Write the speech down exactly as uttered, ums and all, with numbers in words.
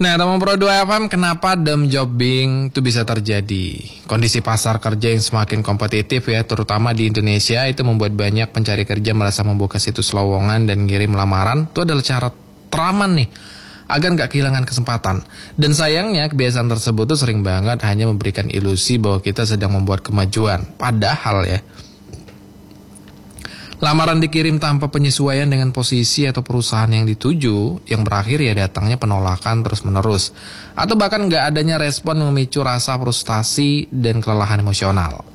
Nah, teman Pro dua F M, kenapa dumb jobbing itu bisa terjadi? Kondisi pasar kerja yang semakin kompetitif ya, terutama di Indonesia, itu membuat banyak pencari kerja merasa membuka situs lowongan dan ngirim lamaran. Itu adalah cara teraman nih, agar nggak kehilangan kesempatan. Dan sayangnya kebiasaan tersebut tuh sering banget hanya memberikan ilusi bahwa kita sedang membuat kemajuan. Padahal ya, lamaran dikirim tanpa penyesuaian dengan posisi atau perusahaan yang dituju, yang berakhir ya datangnya penolakan terus-menerus. Atau bahkan nggak adanya respon memicu rasa frustasi dan kelelahan emosional.